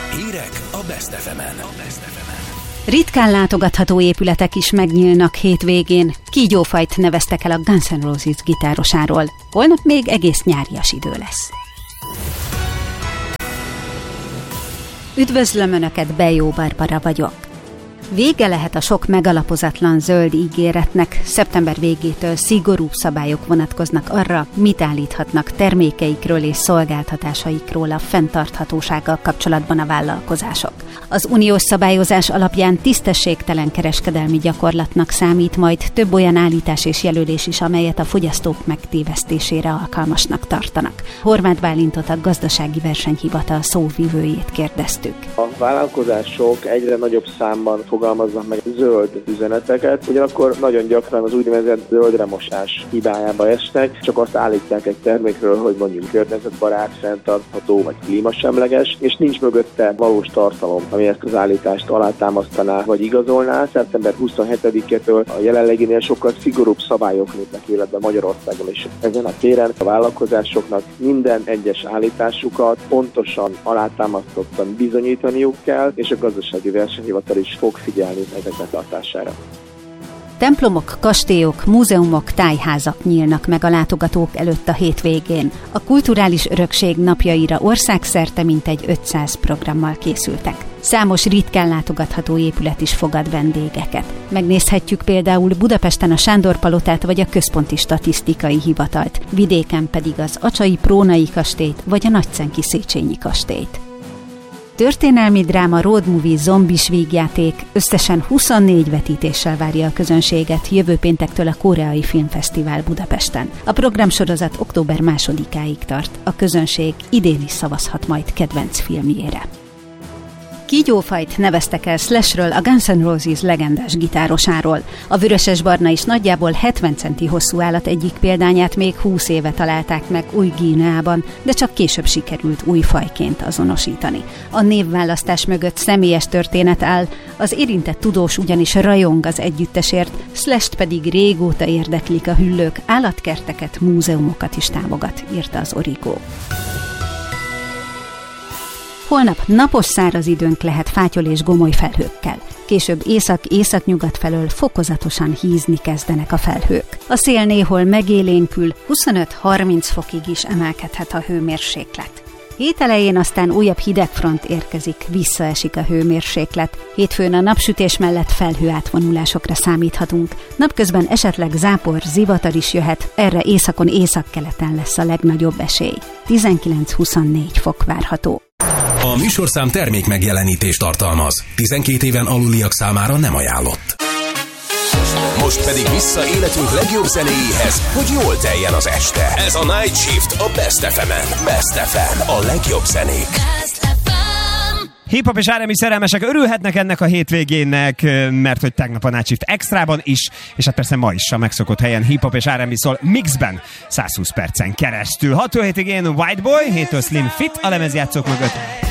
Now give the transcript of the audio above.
Hírek a Best FM-en. Ritkán látogatható épületek is megnyílnak hétvégén. Kígyófajt neveztek el a Guns N' Roses gitárosáról. Holnap még egész nyárias idő lesz. Üdvözlöm Önöket, Bejó Barbara vagyok. Vége lehet a sok megalapozatlan zöld ígéretnek. Szeptember végétől szigorúbb szabályok vonatkoznak arra, mit állíthatnak termékeikről és szolgáltatásaikról a fenntarthatósággal kapcsolatban a vállalkozások. Az uniós szabályozás alapján tisztességtelen kereskedelmi gyakorlatnak számít majd több olyan állítás és jelölés is, amelyet a fogyasztók megtévesztésére alkalmasnak tartanak. Horváth Bálintot, a Gazdasági Versenyhivatal szóvivőjét kérdeztük. A vállalkozások egyre nagyobb számban fogalmaznak meg zöld üzeneteket, ugyanakkor nagyon gyakran az úgynevezett zöldremosás hibájába esnek, csak azt állítják egy termékről, hogy mondjuk környezetbarát, fenntartható vagy klímasemleges, és nincs mögötte valós tartalom, ami ezt az állítást alátámasztaná vagy igazolná. Szeptember 27-től a jelenleginél sokkal szigorúbb szabályok lépnek életbe Magyarországon is. Ezen a téren a vállalkozásoknak minden egyes állításukat pontosan alátámasztottan bizonyítaniuk kell, és a Gazdasági Versenyhivatal is fog figyelni ezek betartására. Templomok, kastélyok, múzeumok, tájházak nyílnak meg a látogatók előtt a hétvégén. A kulturális örökség napjaira országszerte mintegy 500 programmal készültek. Számos ritkán látogatható épület is fogad vendégeket. Megnézhetjük például Budapesten a Sándor-palotát vagy a Központi Statisztikai Hivatalt, vidéken pedig az Acsai Prónai kastélyt vagy a Nagycenki Széchenyi kastélyt. Történelmi dráma road movie zombis vígjáték összesen 24 vetítéssel várja a közönséget jövő péntektől a Koreai Filmfesztivál Budapesten. A programsorozat október 2-áig tart. A közönség idén is szavazhat majd kedvenc filmjére. Kígyófajt neveztek el Slashről, a Guns N' Roses legendás gitárosáról. A vöröses-barna is nagyjából 70 centi hosszú állat egyik példányát még 20 éve találták meg Új-Guineában, de csak később sikerült új fajként azonosítani. A névválasztás mögött személyes történet áll, az érintett tudós ugyanis rajong az együttesért, Slash-t pedig régóta érdeklik a hüllők, állatkerteket, múzeumokat is támogat, írta az Origo. Holnap napos száraz időnk lehet fátyol és gomoly felhőkkel. Később észak-északnyugat felől fokozatosan hízni kezdenek a felhők. A szél néhol megélénkül, 25-30 fokig is emelkedhet a hőmérséklet. Hét elején aztán újabb hidegfront érkezik, visszaesik a hőmérséklet. Hétfőn a napsütés mellett felhőátvonulásokra számíthatunk. Napközben esetleg zápor, zivatar is jöhet, erre északon északkeleten lesz a legnagyobb esély. 19-24 fok várható. A műsorszám termék megjelenítést tartalmaz. 12 éven aluliak számára nem ajánlott. Most pedig vissza életünk legjobb zenéjéhez, hogy jól teljen az este. Ez a Night Shift a Best FM-en. Best FM, a legjobb zenék. Hip-hop és R&B szerelmesek örülhetnek ennek a hétvégének, mert hogy tegnap a Night Shift extrában is, és hát persze ma is a megszokott helyen hip-hop és R&B szól mixben 120 percen keresztül. 6-7-ig én White Boy, 7-től Slim Fit a lemezjátszók mögött,